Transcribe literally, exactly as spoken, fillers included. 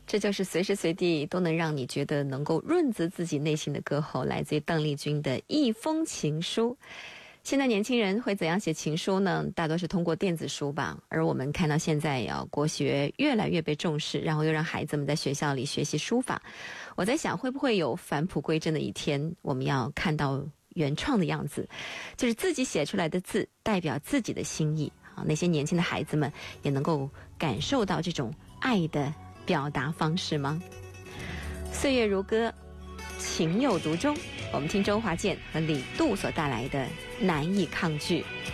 这就是随时随地都能让你觉得能够润泽自己内心的歌喉，来自于邓丽君的一封情书。现在年轻人会怎样写情书呢？大多是通过电子书吧。而我们看到现在啊，国学越来越被重视，然后又让孩子们在学校里学习书法。我在想，会不会有返璞归真的一天，我们要看到原创的样子，就是自己写出来的字代表自己的心意啊。那些年轻的孩子们也能够感受到这种爱的表达方式吗？岁月如歌，情有独钟。我们听周华健和李杜所带来的难以抗拒。